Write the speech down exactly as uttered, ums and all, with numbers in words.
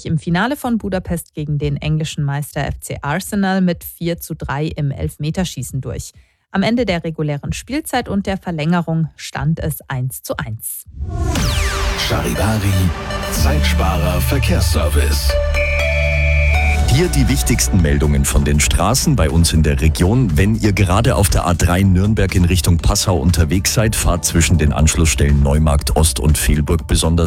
sich im Finale von Budapest gegen den englischen Meister F C Arsenal mit vier zu drei im Elfmeterschießen durch. Am Ende der regulären Spielzeit und der Verlängerung stand es eins zu eins. Charivari, Zeitsparer Verkehrsservice. Hier die wichtigsten Meldungen von den Straßen bei uns in der Region. Wenn ihr gerade auf der A drei Nürnberg in Richtung Passau unterwegs seid, fahrt zwischen den Anschlussstellen Neumarkt Ost und Velburg besonders